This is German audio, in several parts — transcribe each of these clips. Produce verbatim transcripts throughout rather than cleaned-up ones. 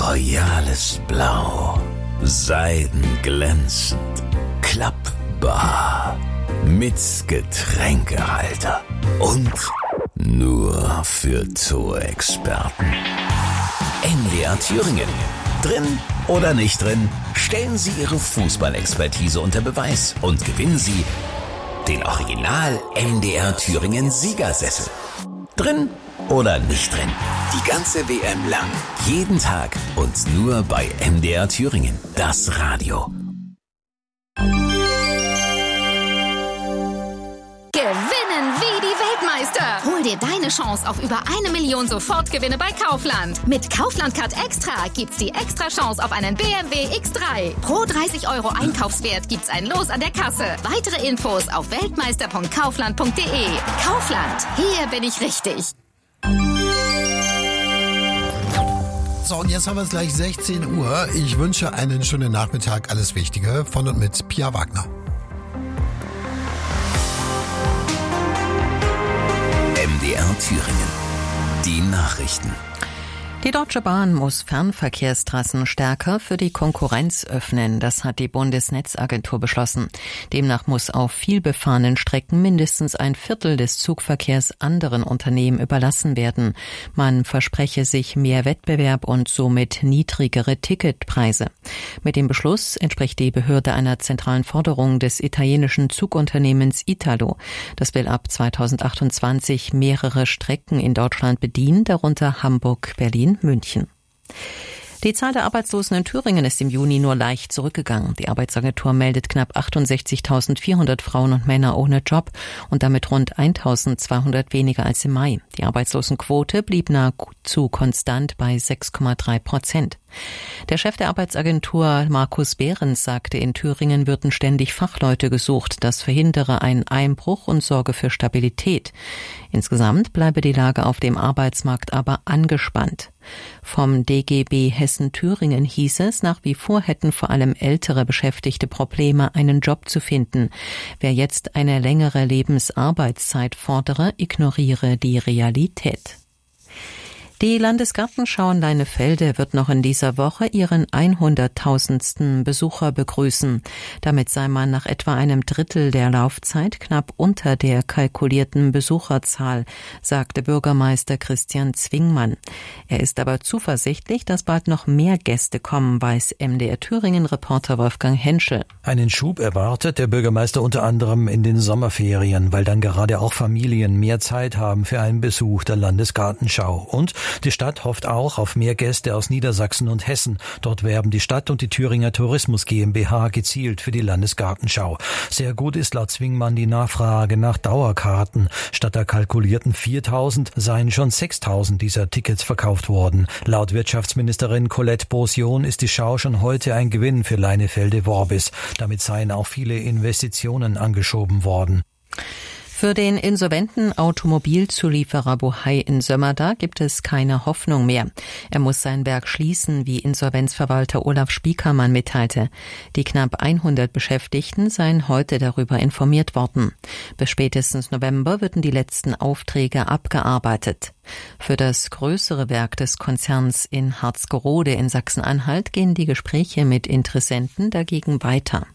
royales Blau, seidenglänzend, klappbar, mit Getränkehalter und nur für Zoo-Experten. M D R Thüringen. Drin oder nicht drin, stellen Sie Ihre Fußballexpertise unter Beweis und gewinnen Sie den Original M D R Thüringen Siegersessel. Drin oder nicht drin, die ganze W M lang, jeden Tag und nur bei M D R Thüringen, das Radio. Gewinnen wie die Weltmeister. Hol dir deine Chance auf über eine Million Sofortgewinne bei Kaufland. Mit Kaufland Card Extra gibt's die extra Chance auf einen B M W X drei. Pro dreißig Euro Einkaufswert gibt's ein Los an der Kasse. Weitere Infos auf weltmeister punkt kaufland punkt de. Kaufland, hier bin ich richtig. So, und jetzt haben wir es gleich sechzehn Uhr. Ich wünsche einen schönen Nachmittag. Alles Wichtige von und mit Pia Wagner. M D R Thüringen. Die Nachrichten. Die Deutsche Bahn muss Fernverkehrstrassen stärker für die Konkurrenz öffnen. Das hat die Bundesnetzagentur beschlossen. Demnach muss auf vielbefahrenen Strecken mindestens ein Viertel des Zugverkehrs anderen Unternehmen überlassen werden. Man verspreche sich mehr Wettbewerb und somit niedrigere Ticketpreise. Mit dem Beschluss entspricht die Behörde einer zentralen Forderung des italienischen Zugunternehmens Italo. Das will ab zweitausendachtundzwanzig mehrere Strecken in Deutschland bedienen, darunter Hamburg, Berlin, München. Die Zahl der Arbeitslosen in Thüringen ist im Juni nur leicht zurückgegangen. Die Arbeitsagentur meldet knapp achtundsechzigtausendvierhundert Frauen und Männer ohne Job und damit rund eintausendzweihundert weniger als im Mai. Die Arbeitslosenquote blieb nahezu konstant bei sechs Komma drei Prozent. Der Chef der Arbeitsagentur Markus Behrens sagte, in Thüringen würden ständig Fachleute gesucht. Das verhindere einen Einbruch und sorge für Stabilität. Insgesamt bleibe die Lage auf dem Arbeitsmarkt aber angespannt. Vom D G B Hessen-Thüringen hieß es, nach wie vor hätten vor allem ältere Beschäftigte Probleme, einen Job zu finden. Wer jetzt eine längere Lebensarbeitszeit fordere, ignoriere die Realität. Die Landesgartenschau in Leinefelde wird noch in dieser Woche ihren hunderttausendsten Besucher begrüßen. Damit sei man nach etwa einem Drittel der Laufzeit knapp unter der kalkulierten Besucherzahl, sagte Bürgermeister Christian Zwingmann. Er ist aber zuversichtlich, dass bald noch mehr Gäste kommen, weiß M D R Thüringen-Reporter Wolfgang Henschel. Einen Schub erwartet der Bürgermeister unter anderem in den Sommerferien, weil dann gerade auch Familien mehr Zeit haben für einen Besuch der Landesgartenschau. Und die Stadt hofft auch auf mehr Gäste aus Niedersachsen und Hessen. Dort werben die Stadt und die Thüringer Tourismus GmbH gezielt für die Landesgartenschau. Sehr gut ist laut Zwingmann die Nachfrage nach Dauerkarten. Statt der kalkulierten viertausend seien schon sechstausend dieser Tickets verkauft worden. Laut Wirtschaftsministerin Colette Beausion ist die Schau schon heute ein Gewinn für Leinefelde-Worbis. Damit seien auch viele Investitionen angeschoben worden. Für den insolventen Automobilzulieferer Bohai in Sömmerda gibt es keine Hoffnung mehr. Er muss sein Werk schließen, wie Insolvenzverwalter Olaf Spiekermann mitteilte. Die knapp hundert Beschäftigten seien heute darüber informiert worden. Bis spätestens November würden die letzten Aufträge abgearbeitet. Für das größere Werk des Konzerns in Harzgerode in Sachsen-Anhalt gehen die Gespräche mit Interessenten dagegen weiter.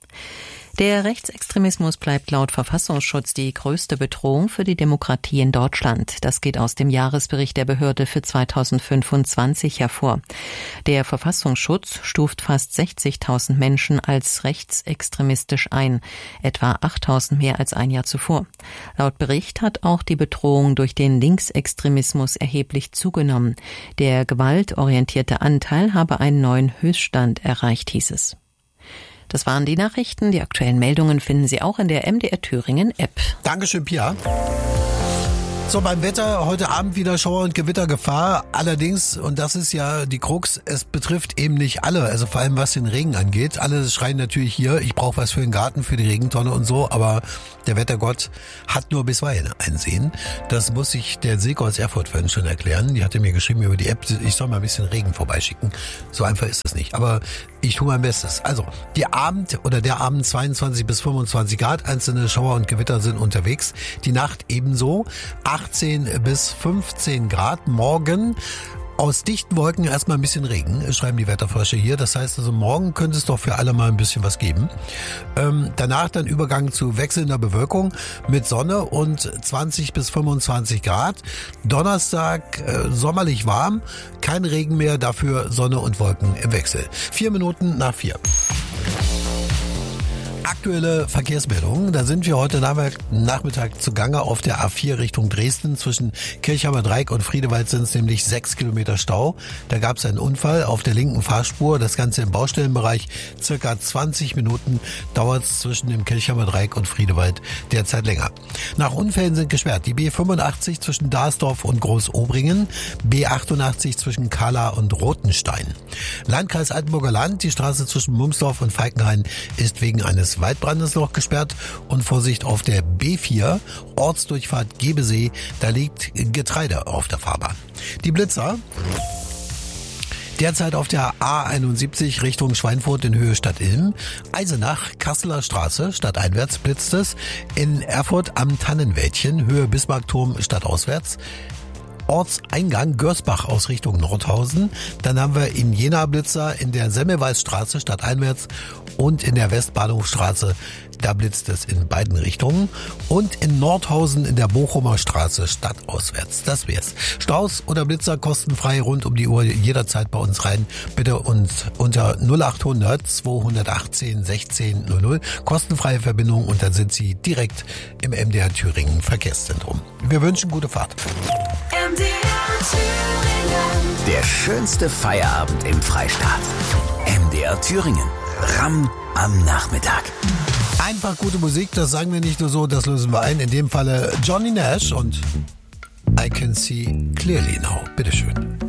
Der Rechtsextremismus bleibt laut Verfassungsschutz die größte Bedrohung für die Demokratie in Deutschland. Das geht aus dem Jahresbericht der Behörde für zweitausendfünfundzwanzig hervor. Der Verfassungsschutz stuft fast sechzigtausend Menschen als rechtsextremistisch ein, etwa achttausend mehr als ein Jahr zuvor. Laut Bericht hat auch die Bedrohung durch den Linksextremismus erheblich zugenommen. Der gewaltorientierte Anteil habe einen neuen Höchststand erreicht, hieß es. Das waren die Nachrichten. Die aktuellen Meldungen finden Sie auch in der M D R Thüringen App. Dankeschön, Pia. So, beim Wetter heute Abend wieder Schauer- und Gewittergefahr. Allerdings, und das ist ja die Krux, es betrifft eben nicht alle, also vor allem was den Regen angeht. Alle schreien natürlich hier, ich brauche was für den Garten, für die Regentonne und so, aber der Wettergott hat nur bisweilen einsehen. Das muss sich der Silke aus Erfurt vorhin schon erklären. Die hatte mir geschrieben über die App, ich soll mal ein bisschen Regen vorbeischicken. So einfach ist das nicht, aber ich tue mein Bestes. Also, die Abend oder der Abend zweiundzwanzig bis fünfundzwanzig Grad, einzelne Schauer und Gewitter sind unterwegs. Die Nacht ebenso, achtzehn bis fünfzehn Grad. Morgen Aus dichten Wolken erstmal ein bisschen Regen, schreiben die Wetterforscher hier. Das heißt also, morgen könnte es doch für alle mal ein bisschen was geben. Ähm, danach dann Übergang zu wechselnder Bewölkung mit Sonne und zwanzig bis fünfundzwanzig Grad. Donnerstag äh, sommerlich warm, kein Regen mehr, dafür Sonne und Wolken im Wechsel. Vier Minuten nach vier. Aktuelle Verkehrsmeldungen. Da sind wir heute Nachmittag zugange auf der A vier Richtung Dresden. Zwischen Kirchheimer Dreieck und Friedewald sind es nämlich sechs Kilometer Stau. Da gab es einen Unfall auf der linken Fahrspur. Das Ganze im Baustellenbereich. Circa zwanzig Minuten dauert es zwischen dem Kirchheimer Dreieck und Friedewald derzeit länger. Nach Unfällen sind gesperrt die B fünfundachtzig zwischen Darsdorf und Großobringen, B achtundachtzig zwischen Kahla und Rothenstein. Landkreis Altenburger Land, die Straße zwischen Mumsdorf und Falkenhain ist wegen eines Waldbrandes noch gesperrt und Vorsicht auf der B vier, Ortsdurchfahrt Gebesee, da liegt Getreide auf der Fahrbahn. Die Blitzer. Derzeit auf der A einundsiebzig Richtung Schweinfurt in Höhe Stadt Ilm. Eisenach, Kasseler Straße, stadteinwärts blitzt es. In Erfurt am Tannenwäldchen, Höhe Bismarckturm, stadtauswärts. Ortseingang Görsbach aus Richtung Nordhausen. Dann haben wir in Jena Blitzer in der Semmelweisstraße stadteinwärts und in der Westbahnhofstraße. Da blitzt es in beiden Richtungen. Und in Nordhausen in der Bochumer Straße stadtauswärts. Das wär's. Staus oder Blitzer kostenfrei rund um die Uhr jederzeit bei uns rein. Bitte uns unter null achthundert zweihundertachtzehn sechzehn null null. Kostenfreie Verbindung und dann sind Sie direkt im M D R Thüringen Verkehrszentrum. Wir wünschen gute Fahrt. M D R Thüringen. Der schönste Feierabend im Freistaat. M D R Thüringen. Ramm am Nachmittag. Einfach gute Musik, das sagen wir nicht nur so, das lösen wir ein. In dem Falle Johnny Nash und I Can See Clearly Now. Bitteschön.